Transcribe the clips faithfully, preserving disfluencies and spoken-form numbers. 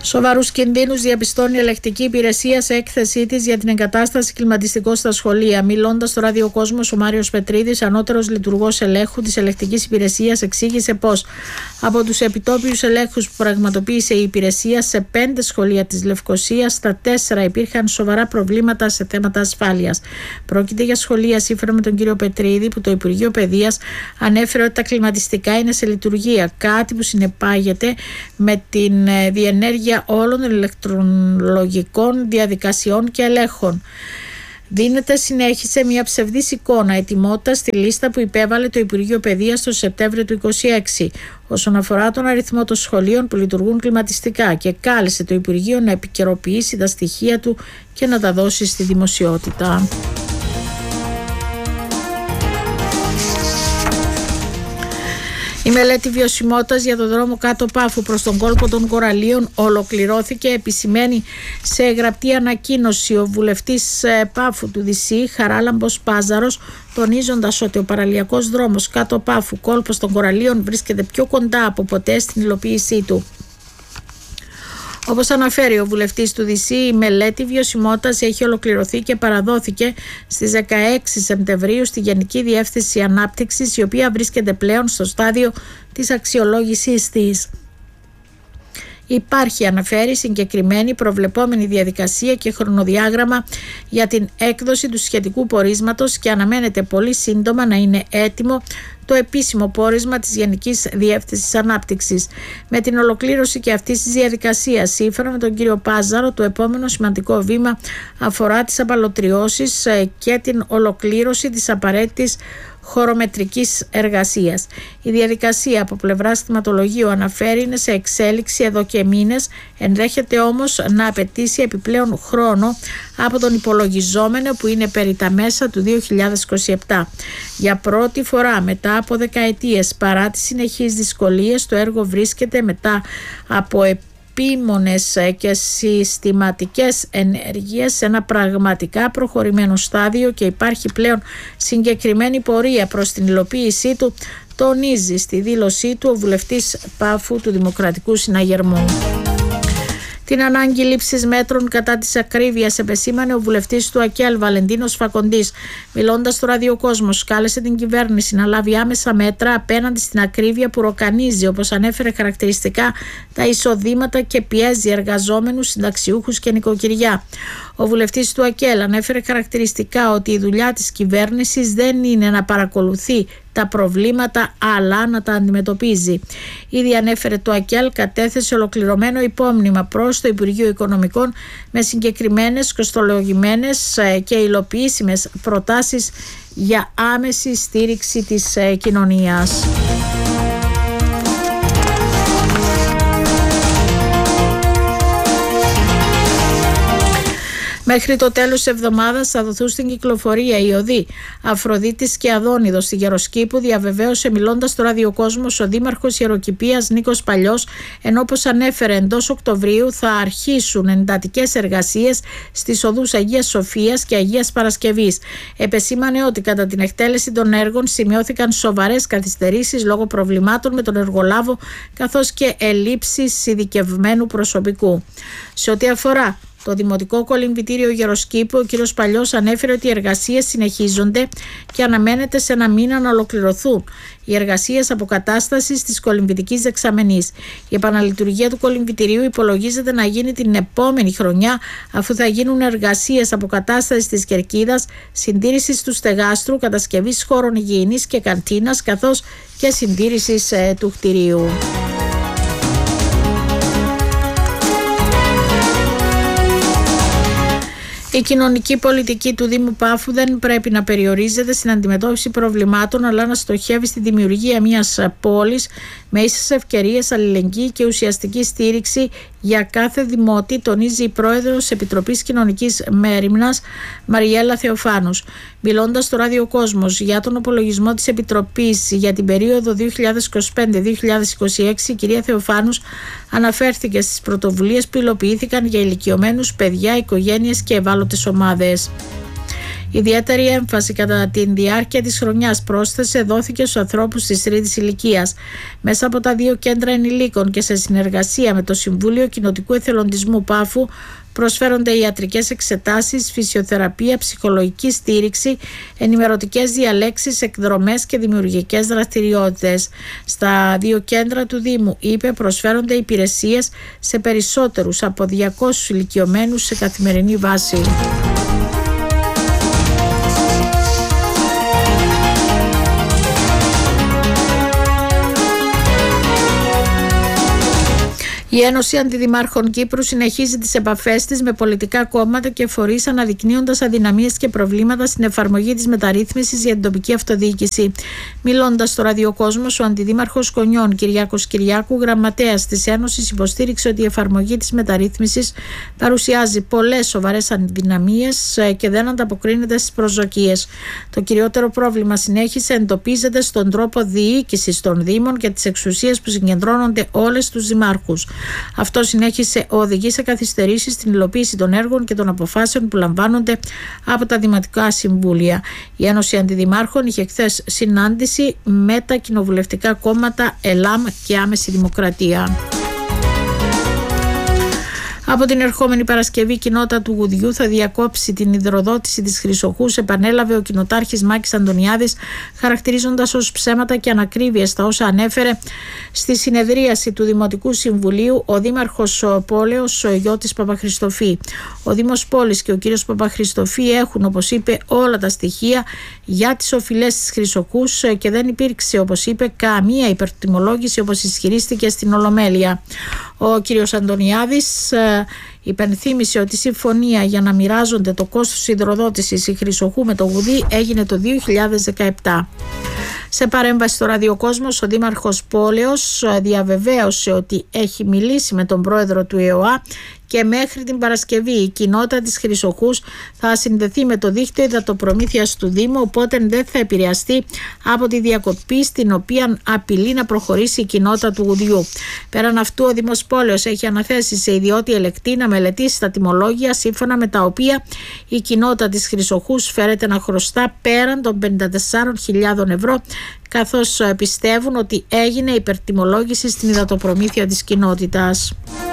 Σοβαρούς κινδύνους διαπιστώνει η ελεκτική υπηρεσία σε έκθεσή της για την εγκατάσταση κλιματιστικών στα σχολεία. Μιλώντας στο ραδιοκόσμος, ο Μάριος Πετρίδης, ανώτερος λειτουργός ελέγχου της ελεκτικής υπηρεσίας, εξήγησε πως από τους επιτόπιους ελέγχους που πραγματοποίησε η υπηρεσία σε πέντε σχολεία της Λευκωσίας, στα τέσσερα υπήρχαν σοβαρά προβλήματα σε θέματα ασφάλειας. Πρόκειται για σχολεία, σύμφωνα με τον κύριο Πετρίδη, που το Υπουργείο Παιδείας ανέφερε ότι τα κλιματιστικά είναι σε λειτουργία, κάτι που συνεπάγεται με την διενέργεια όλων των ηλεκτρολογικών διαδικασιών και ελέγχων. Δίνεται συνέχιση σε μια ψευδής εικόνα ετοιμότητας στη λίστα που υπέβαλε το Υπουργείο Παιδείας το Σεπτέμβριο του είκοσι έξι όσον αφορά τον αριθμό των σχολείων που λειτουργούν κλιματιστικά, και κάλεσε το Υπουργείο να επικαιροποιήσει τα στοιχεία του και να τα δώσει στη δημοσιότητα. Η μελέτη βιωσιμότητας για τον δρόμο κάτω Πάφου προς τον κόλπο των Κοραλίων ολοκληρώθηκε, επισημαίνει σε γραπτή ανακοίνωση ο βουλευτής Πάφου του Δυσσή, Χαράλαμπος Πάζαρος, τονίζοντας ότι ο παραλιακός δρόμος κάτω Πάφου κόλπος των Κοραλίων βρίσκεται πιο κοντά από ποτέ στην υλοποίησή του. Όπως αναφέρει ο βουλευτής του Δυσσή, η μελέτη βιωσιμότητας έχει ολοκληρωθεί και παραδόθηκε στις δεκαέξι Σεπτεμβρίου στη Γενική Διεύθυνση Ανάπτυξης, η οποία βρίσκεται πλέον στο στάδιο της αξιολόγησής της. Υπάρχει, αναφέρει, συγκεκριμένη προβλεπόμενη διαδικασία και χρονοδιάγραμμα για την έκδοση του σχετικού πορίσματος και αναμένεται πολύ σύντομα να είναι έτοιμο το επίσημο πόρισμα της Γενικής Διεύθυνσης Ανάπτυξης. Με την ολοκλήρωση και αυτής της διαδικασίας, σύμφωνα με τον κύριο Πάζαρο, το επόμενο σημαντικό βήμα αφορά τις απαλωτριώσεις και την ολοκλήρωση της απαραίτητης χωρομετρικής εργασίας. Η διαδικασία από πλευράς κτηματολογίου, αναφέρει, είναι σε εξέλιξη εδώ και μήνες, ενδέχεται όμως να απαιτήσει επιπλέον χρόνο από τον υπολογιζόμενο, που είναι περί τα μέσα του δύο χιλιάδες είκοσι επτά. Για πρώτη φορά μετά από δεκαετίες, παρά τις συνεχείς δυσκολίες, το έργο βρίσκεται μετά από επίμονες και συστηματικές ενέργειες σε ένα πραγματικά προχωρημένο στάδιο και υπάρχει πλέον συγκεκριμένη πορεία προς την υλοποίησή του, τονίζει στη δήλωσή του ο βουλευτής Πάφου του Δημοκρατικού Συναγερμού. Την ανάγκη λήψης μέτρων κατά της ακρίβειας επεσήμανε ο βουλευτής του ΑΚΕΛ Βαλεντίνος Φακοντής. Μιλώντας στο ραδιοκόσμος, κάλεσε την κυβέρνηση να λάβει άμεσα μέτρα απέναντι στην ακρίβεια που ροκανίζει, όπως ανέφερε χαρακτηριστικά, τα εισοδήματα και πιέζει εργαζόμενους, συνταξιούχους και νοικοκυριά. Ο βουλευτής του ΑΚΕΛ ανέφερε χαρακτηριστικά ότι η δουλειά της κυβέρνησης δεν είναι να παρακολουθεί τα προβλήματα, αλλά να τα αντιμετωπίζει. Ήδη, ανέφερε, το ΑΚΕΛ κατέθεσε ολοκληρωμένο υπόμνημα προς το Υπουργείο Οικονομικών με συγκεκριμένες, κοστολογημένες και υλοποιήσιμες προτάσεις για άμεση στήριξη της κοινωνίας. Μέχρι το τέλος της εβδομάδας θα δοθούν στην κυκλοφορία οι οδοί Αφροδίτης και Αδόνιδος στη Γεροσκήπου, διαβεβαίωσε μιλώντας στο ραδιοκόσμος ο Δήμαρχος Ιεροκηπείας Νίκος Παλιός, ενώ όπως ανέφερε εντός Οκτωβρίου θα αρχίσουν εντατικές εργασίες στις οδούς Αγίας Σοφίας και Αγίας Παρασκευής. Επεσήμανε ότι κατά την εκτέλεση των έργων σημειώθηκαν σοβαρές καθυστερήσεις λόγω προβλημάτων με τον εργολάβο, καθώς και ελλείψεις ειδικευμένου προσωπικού. Σε ό,τι αφορά το Δημοτικό Κολυμβητήριο Γεροσκήπου, ο κ. Παλιός ανέφερε ότι οι εργασίες συνεχίζονται και αναμένεται σε ένα μήνα να ολοκληρωθούν οι εργασίες αποκατάστασης της κολυμβητικής δεξαμενής. Η επαναλειτουργία του κολυμβητηρίου υπολογίζεται να γίνει την επόμενη χρονιά, αφού θα γίνουν εργασίες αποκατάστασης της κερκίδας, συντήρησης του στεγάστρου, κατασκευής χώρων υγιεινής και καντίνας, καθώς και συντήρησης ε, του κτηρίου. Η κοινωνική πολιτική του Δήμου Πάφου δεν πρέπει να περιορίζεται στην αντιμετώπιση προβλημάτων, αλλά να στοχεύει στη δημιουργία μιας πόλης με ίσες ευκαιρίες, αλληλεγγύη και ουσιαστική στήριξη για κάθε δημότη, τονίζει η πρόεδρος Επιτροπής Κοινωνικής Μέριμνας Μαριέλα Θεοφάνους. Μιλώντας στο ραδιοκόσμος για τον απολογισμό της Επιτροπής για την περίοδο δύο χιλιάδες είκοσι πέντε με δύο χιλιάδες είκοσι έξι, η κυρία Θεοφάνους αναφέρθηκε στις πρωτοβουλίες που υλοποιήθηκαν για ηλικιωμένους, παιδιά, οικογένειες και ευάλωτες ομάδες. Ιδιαίτερη έμφαση κατά τη διάρκεια της χρονιάς, πρόσθεσε, δόθηκε στους ανθρώπους της τρίτης ηλικίας. Μέσα από τα δύο κέντρα ενηλίκων και σε συνεργασία με το Συμβούλιο Κοινοτικού Εθελοντισμού Πάφου προσφέρονται ιατρικές εξετάσεις, φυσιοθεραπεία, ψυχολογική στήριξη, ενημερωτικές διαλέξεις, εκδρομές και δημιουργικές δραστηριότητες. Στα δύο κέντρα του Δήμου, είπε, προσφέρονται υπηρεσίες σε περισσότερους από διακόσιους ηλικιωμένους σε καθημερινή βάση. Η Ένωση Αντιδημάρχων Κύπρου συνεχίζει τις επαφές της με πολιτικά κόμματα και φορείς, αναδεικνύοντας αδυναμίες και προβλήματα στην εφαρμογή της μεταρρύθμισης για την τοπική αυτοδιοίκηση. Μιλώντας στο ραδιοκόσμος, ο Αντιδήμαρχος Κονιών, Κυριάκος Κυριάκου, γραμματέας της Ένωσης, υποστήριξε ότι η εφαρμογή της μεταρρύθμισης παρουσιάζει πολλές σοβαρές αδυναμίες και δεν ανταποκρίνεται στις προσδοκίες. Το κυριότερο πρόβλημα, συνέχισε, εντοπίζεται στον τρόπο διοίκησης των Δήμων και τις εξουσίες που συγκεντρώνονται όλες τους δημάρχους. Αυτό, συνέχισε, οδηγεί σε καθυστερήσεις στην υλοποίηση των έργων και των αποφάσεων που λαμβάνονται από τα Δημοτικά Συμβούλια. Η Ένωση Αντιδημάρχων είχε χθες συνάντηση με τα κοινοβουλευτικά κόμματα ΕΛΑΜ και Άμεση Δημοκρατία. Από την ερχόμενη Παρασκευή, η κοινότητα του Γουδιού θα διακόψει την υδροδότηση της Χρυσοχούς, επανέλαβε ο κοινοτάρχης Μάκης Αντωνιάδης, χαρακτηρίζοντας ως ψέματα και ανακρίβειες τα όσα ανέφερε στη συνεδρίαση του Δημοτικού Συμβουλίου ο Δήμαρχος Πόλεως, ο Γιώτης Παπαχριστοφή. Ο Δήμος Πόλης και ο κύριος Παπαχριστοφή έχουν, όπως είπε, όλα τα στοιχεία για τις οφειλές της Χρυσοχούς και δεν υπήρξε, όπως είπε, καμία υπερτιμολόγηση, όπως ισχυρίστηκε στην Ολομέλεια. Ο κύριος Αντωνιάδης υπενθύμησε ότι η συμφωνία για να μοιράζονται το κόστος υδροδότησης η Χρυσοχού με το Γουδί έγινε το δύο χιλιάδες δεκαεπτά. Σε παρέμβαση στο ραδιοκόσμος, ο Δήμαρχος Πόλεως διαβεβαίωσε ότι έχει μιλήσει με τον πρόεδρο του ΕΟΑ και μέχρι την Παρασκευή η κοινότητα της Χρυσοχούς θα συνδεθεί με το δίκτυο υδατοπρομήθειας του Δήμου, οπότε δεν θα επηρεαστεί από τη διακοπή στην οποία απειλεί να προχωρήσει η κοινότητα του Γουδιού. Πέραν αυτού, ο Δήμος Πόλεως έχει αναθέσει σε ιδιώτη ελεκτή να μελετήσει τα τιμολόγια σύμφωνα με τα οποία η κοινότητα της Χρυσοχούς φέρεται να χρωστά πέραν των πενήντα τεσσάρων χιλιάδων ευρώ, καθώς πιστεύουν ότι έγινε υπερτιμολόγηση στην υδατοπρομήθεια της κοινότητας.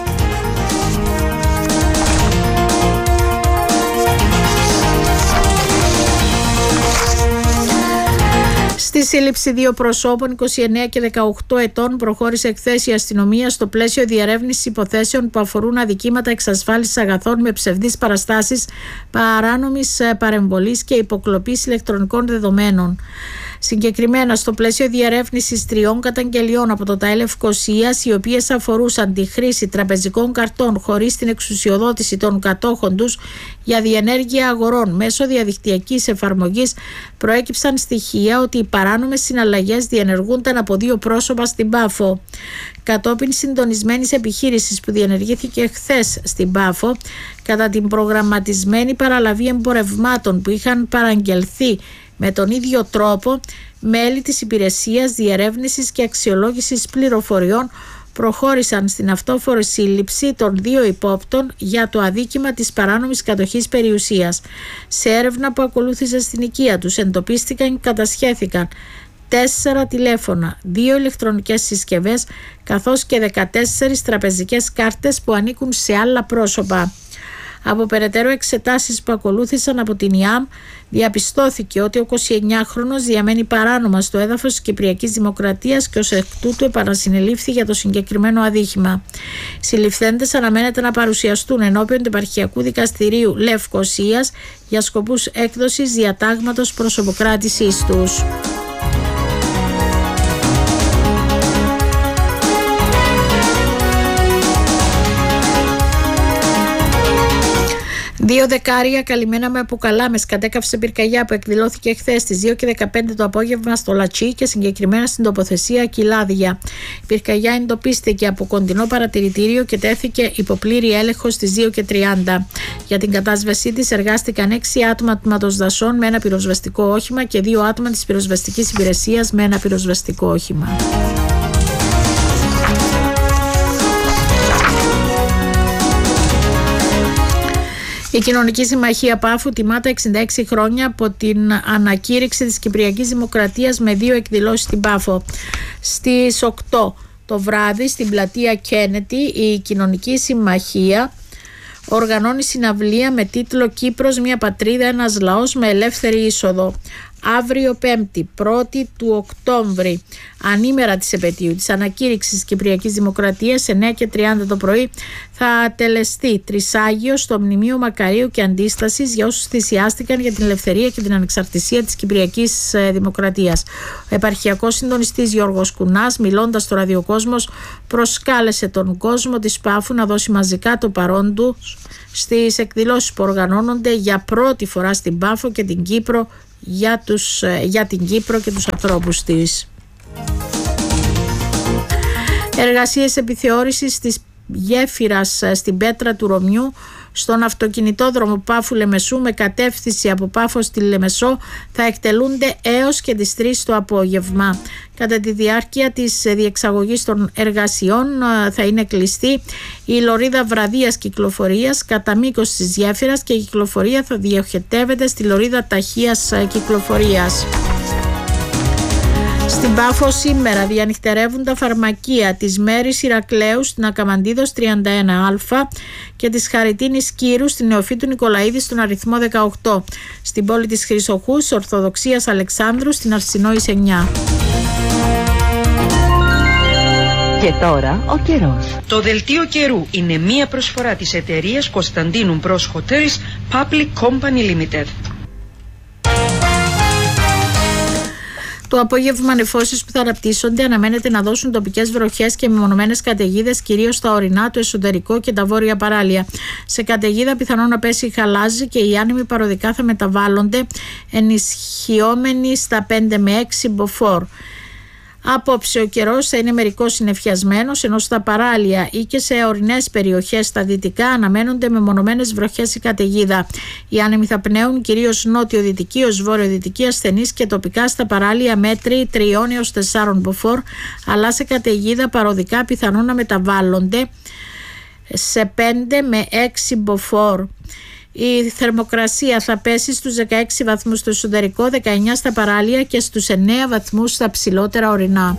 Στη σύλληψη δύο προσώπων είκοσι εννέα και δεκαοκτώ ετών προχώρησε εχθές η αστυνομία στο πλαίσιο διερεύνησης υποθέσεων που αφορούν αδικήματα εξασφάλισης αγαθών με ψευδείς παραστάσεις, παράνομης παρεμβολής και υποκλοπής ηλεκτρονικών δεδομένων. Συγκεκριμένα στο πλαίσιο διερεύνησης τριών καταγγελιών από το ΤΑΕ Λευκωσίας, οι οποίες αφορούσαν τη χρήση τραπεζικών καρτών χωρίς την εξουσιοδότηση των κατόχων τους για διενέργεια αγορών μέσω διαδικτυακής εφαρμογής, προέκυψαν στοιχεία ότι οι παράνομες συναλλαγές διενεργούνταν από δύο πρόσωπα στην Πάφο. Κατόπιν συντονισμένης επιχείρησης που διενεργήθηκε χθες στην Πάφο, κατά την προγραμματισμένη παραλαβή εμπορευμάτων που είχαν παραγγελθεί με τον ίδιο τρόπο, μέλη της Υπηρεσίας Διερεύνησης και Αξιολόγησης Πληροφοριών προχώρησαν στην αυτόφορη σύλληψη των δύο υπόπτων για το αδίκημα της παράνομης κατοχής περιουσίας. Σε έρευνα που ακολούθησε στην οικία τους εντοπίστηκαν και κατασχέθηκαν τέσσερα τηλέφωνα, δύο ηλεκτρονικές συσκευές καθώς και δεκατέσσερις τραπεζικές κάρτες που ανήκουν σε άλλα πρόσωπα. Από περαιτέρω εξετάσεις που ακολούθησαν από την ΙΑΜ, διαπιστώθηκε ότι ο εικοσιεννιάχρονος διαμένει παράνομα στο έδαφος της Κυπριακής Δημοκρατίας και ως εκ τούτου επανασυνελήφθη για το συγκεκριμένο αδίκημα. Οι συλληφθέντες αναμένεται να παρουσιαστούν ενώπιον του Επαρχιακού Δικαστηρίου Λευκωσίας για σκοπούς έκδοσης διατάγματος προσωποκράτησής τους. Δύο δεκάρια καλυμμένα με αποκαλάμες κατέκαυσε πυρκαγιά που εκδηλώθηκε χθες στις δύο και δεκαπέντε το απόγευμα στο Λατσί και συγκεκριμένα στην τοποθεσία Κιλάδια. Η πυρκαγιά εντοπίστηκε από κοντινό παρατηρητήριο και τέθηκε υπό πλήρη έλεγχο στις δύο και τριάντα. Για την κατάσβεσή της εργάστηκαν έξι άτομα τμήματος δασών με ένα πυροσβεστικό όχημα και δύο άτομα της πυροσβεστικής υπηρεσίας με ένα πυροσβεστικό όχημα. Η Κοινωνική Συμμαχία Πάφου τιμά τα εξήντα έξι χρόνια από την ανακήρυξη της Κυπριακής Δημοκρατίας με δύο εκδηλώσεις στην Πάφο. Στις οκτώ το βράδυ στην πλατεία Κένετι η Κοινωνική Συμμαχία οργανώνει συναυλία με τίτλο «Κύπρος, μια πατρίδα, ένας λαός με ελεύθερη είσοδο». Αύριο Πέμπτη, πρώτη του Οκτώβρη, ανήμερα της επετείου της ανακήρυξης της Κυπριακής Δημοκρατίας, εννιά και τριάντα το πρωί, θα τελεστεί τρισάγιο στο Μνημείο Μακαρίου και Αντίστασης για όσους θυσιάστηκαν για την ελευθερία και την ανεξαρτησία της Κυπριακής Δημοκρατίας. Ο επαρχιακός συντονιστής Γιώργος Κουνάς, μιλώντας στο ραδιοκόσμος, προσκάλεσε τον κόσμο της Πάφου να δώσει μαζικά το παρόν του στις εκδηλώσεις που οργανώνονται για πρώτη φορά στην Πάφο και την Κύπρο, για, τους, για την Κύπρο και τους ανθρώπους της. Εργασίες επιθεώρησης της γέφυρας στην Πέτρα του Ρωμιού στον αυτοκινητόδρομο Πάφου Λεμεσού με κατεύθυνση από Πάφο στη Λεμεσό θα εκτελούνται έως και τις τρεις το απόγευμα. Κατά τη διάρκεια της διεξαγωγής των εργασιών θα είναι κλειστή η λωρίδα βραδίας κυκλοφορίας κατά μήκος της γέφυρας και η κυκλοφορία θα διοχετεύεται στη λωρίδα ταχείας κυκλοφορίας. Στην Πάφο σήμερα διανυχτερεύουν τα φαρμακεία της Μέρης Ηρακλέου στην Ακαμαντίδος τριάντα ένα Α και της Χαριτίνης Κύρου στην Νεοφύτου Νικολαίδη στον αριθμό δεκαοκτώ. Στην πόλη της Χρυσοχούς Ορθοδοξίας Αλεξάνδρου στην Αρσινόης εννιά. Και τώρα ο καιρός. Το δελτίο καιρού είναι μία προσφορά της εταιρείας Κωνσταντίνου Bros Hotels Public Company Limited. Το απόγευμα νεφώσεις που θα αναπτύσσονται αναμένεται να δώσουν τοπικές βροχές και μεμονωμένες καταιγίδες, κυρίως στα ορεινά, το εσωτερικό και τα βόρεια παράλια. Σε καταιγίδα πιθανόν να πέσει χαλάζι και οι άνεμοι παροδικά θα μεταβάλλονται, ενισχυόμενοι στα πέντε με έξι μποφόρ. Απόψε ο καιρός θα είναι μερικώς συννεφιασμένος, ενώ στα παράλια ή και σε ορεινές περιοχές στα δυτικά αναμένονται μεμονωμένες βροχές ή καταιγίδα. Οι άνεμοι θα πνέουν κυρίως νότιο-δυτική ως βόρειο-δυτική, ασθενείς και τοπικά στα παράλια μέτρη τριών έως τεσσάρων μποφόρ, αλλά σε καταιγίδα παροδικά πιθανόν να μεταβάλλονται σε πέντε με έξι μποφόρ. Η θερμοκρασία θα πέσει στους δεκαέξι βαθμούς στο εσωτερικό, δεκαεννιά στα παράλια και στους εννέα βαθμούς στα ψηλότερα ορεινά.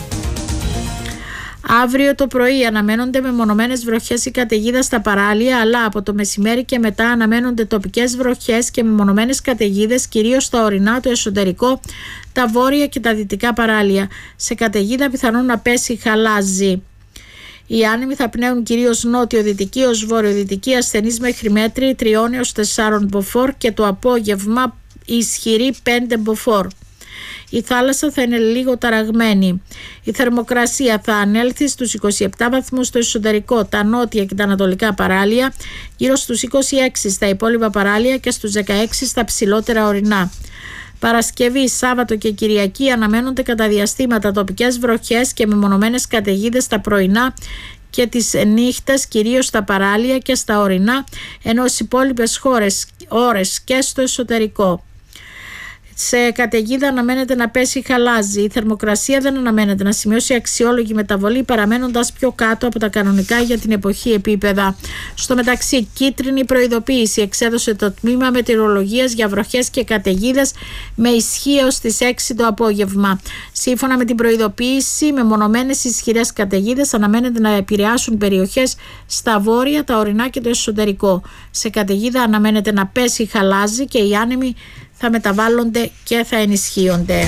Αύριο το πρωί αναμένονται μεμονωμένες βροχές ή καταιγίδα στα παράλια, αλλά από το μεσημέρι και μετά αναμένονται τοπικές βροχές και μεμονωμένες καταιγίδες, κυρίως στα ορεινά, το εσωτερικό, τα βόρεια και τα δυτικά παράλια. Σε καταιγίδα πιθανόν να πέσει χαλάζι. Οι άνεμοι θα πνέουν κυρίως νότιο-δυτική ως βόρειο-δυτική, ασθενείς μέχρι μέτρη τριών έως τεσσάρων μποφόρ και το απόγευμα ισχυρή πέντε μποφόρ. Η θάλασσα θα είναι λίγο ταραγμένη. Η θερμοκρασία θα ανέλθει στους είκοσι επτά βαθμούς στο εσωτερικό, τα νότια και τα ανατολικά παράλια, γύρω στους είκοσι έξι στα υπόλοιπα παράλια και στους δεκαέξι στα ψηλότερα ορεινά. Παρασκευή, Σάββατο και Κυριακή αναμένονται κατά διαστήματα τοπικές βροχές και μεμονωμένες καταιγίδες στα πρωινά και τις νύχτες, κυρίως στα παράλια και στα ορεινά, ενώ στις υπόλοιπες χώρες, ώρες και στο εσωτερικό. Σε καταιγίδα αναμένεται να πέσει χαλάζι. Η θερμοκρασία δεν αναμένεται να σημειώσει αξιόλογη μεταβολή, παραμένοντας πιο κάτω από τα κανονικά για την εποχή επίπεδα. Στο μεταξύ, κίτρινη προειδοποίηση εξέδωσε το τμήμα μετεωρολογίας για βροχές και καταιγίδες με ισχύ έως τις έξι το απόγευμα. Σύμφωνα με την προειδοποίηση, μεμονωμένες ισχυρές καταιγίδες αναμένεται να επηρεάσουν περιοχές στα βόρεια, τα ορεινά και το εσωτερικό. Σε καταιγίδα αναμένεται να πέσει χαλάζι και οι άνεμοι θα μεταβάλλονται και θα ενισχύονται.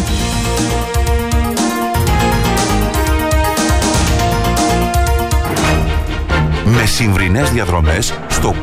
Με συμβρινές διαδρομές στο